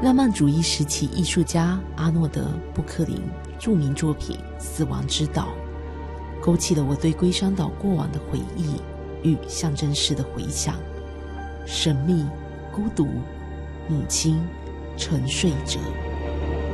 浪漫主义时期艺术家阿诺德·布克林著名作品《死亡之岛》，勾起了我对龟山岛过往的回忆与象征式的回想。神秘、孤独，母亲沉睡着。